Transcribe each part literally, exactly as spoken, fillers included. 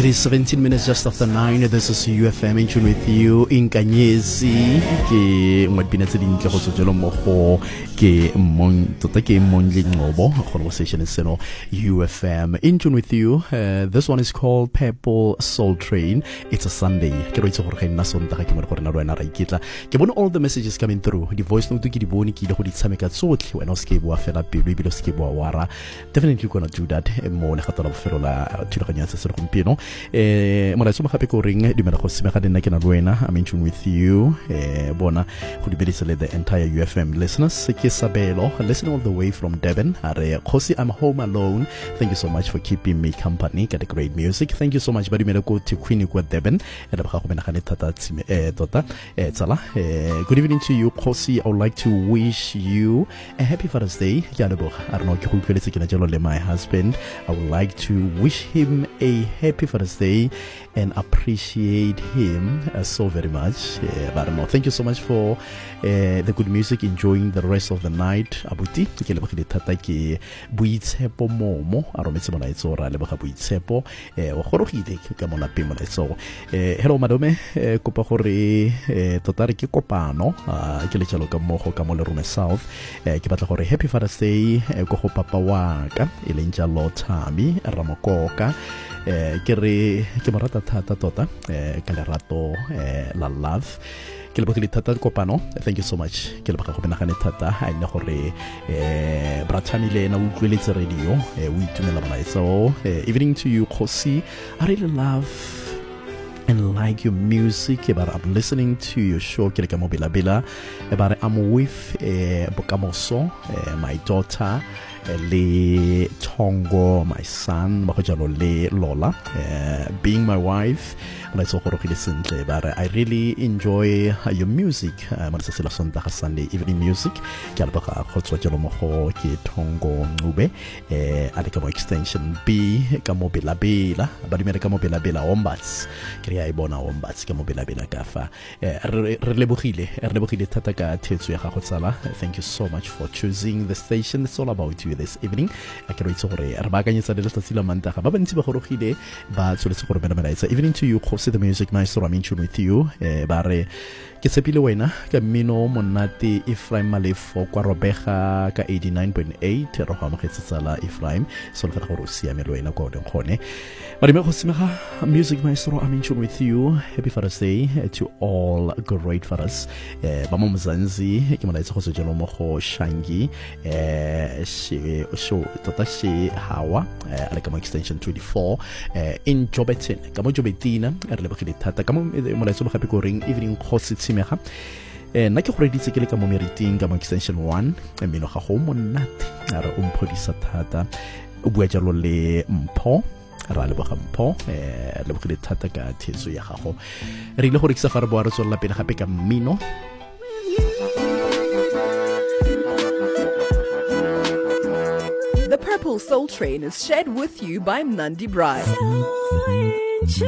It is seventeen minutes just after nine. This is U F M in tune with you in Kanyesi. Ke ngwabina tse dintle go tsojelo mo go ke mon tota ke mon lingobo conversation is no U F M in tune with you. Uh, this one is called Purple Soul Train. It's a Sunday. Ke re itse gore ga nna sonta ga ke mo gore na rena ra ikitla. Ke bona all the messages coming through. The voice note ke di bone ke ile go di tshameka tsotlhe wena o se ke bua fela pelo e bile o se ke bua wara. Definitely gonna do that mo le gatela bofelo la thulaganya tse se go mpino. Eh molaetso mo gape go ring dumela go simega le nna ke na le wena. I'm in tune with you. Eh bona go di bedisa le the entire U F M listeners. Ke Sabelo listening all the way from Devon. Are Khosi, I'm home alone. Thank you so much for keeping me company. Got the great music. Thank you so much. Badi mele go to Queen kwa Devon. E ba ga go mena ga ne thata tsime eh tota eh tsala. Eh good evening to you Khosi. I would like to wish you a happy Father's Day. Ya le boga. I don't know ke go kweletse ke na jalo le my husband. I would like to wish him a happy Father's Day and appreciate him uh, so very much. Uh, but I don't know. Thank you so much for uh, the good music. Enjoying the rest of the night. Abuti, ke le bogile thata ke buitshepo momo. A rometse molaetso ra le boga buitshepo. Eh o gorogile ka mona pe molaetso. Eh hello madame, eh kopa gore eh tota re ke kopano ke le tshalo ka mogo ka mo le Rome South. Eh ke batla gore happy Father's Day go go papa wa ka e leng jalo Thami Ramokoka. Eh ke re ke mo rata thata tota eh ka lerato eh la love ke le bogile thata kopano. Thank you so much ke le boga go benagane thata a ine gore eh brathani le na utlweletse radio eh o itumela bana. So evening to you Khosi. I really love and like your music. About I'm listening to your show ke le ka mo bela bela. About I'm with eh Bokamoso, eh, my daughter le Tongo, my son, le Lola, uh, being my wife. But I really enjoy uh, your music. I'm Sunday evening music. Tongo Nube, Adekamo extension B, Kamobila Bela, Badimericamo Bela Bela Ombats, Kriaibona Ombats, Camobila Bela Gafa, Relebuhile, Relebuhile Tataka Tetsuya Hotsala. Thank you so much for choosing the station. It's all about you this evening. I can read sorry. Arbaganya Sadela Sila Manta, Babantiba Horohide, but so let's go to evening to you, Khosi the music maestro. I'm in tune with you. Bare Kesepile Wena, Camino Monati Ephraim Malefo, Quarobeja, Ka eighty-nine point eight, Roham Hetsala Ephraim, Solfa Horusia Meluena Gordon Hone. Marima Hosimaha, music maestro. I'm in tune with you. Happy Father's Day to all great fathers. Bamam Zanzi, Kimalaisa Hosojalomo Shangi, show Tatashi Hawa, Alakamo extension twenty-four, in Jobetin, Kamo Jobetina, Erlebaki Tata, Kamo Molaso Happy Ring, evening Khosi Tsimeha. Na ke gore ditse ke le ka mo meriting ka mo extension one e meno ga go monate ara o mphodisa thata o bua jalo le mpho ra le boga mpho eh le bogile thata ka thetso ya gago re ile gore ke sa fare bo a re tswela pele gape ka mmino. The Purple Soul Train is shared with you by Nandi Bride. So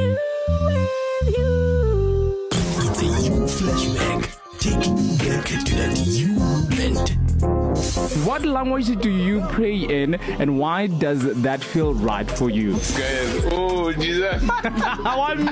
it's a you flashback. Taking you back to that you moment. What language do you pray in, and why does that feel right for you? Guys, oh Jesus.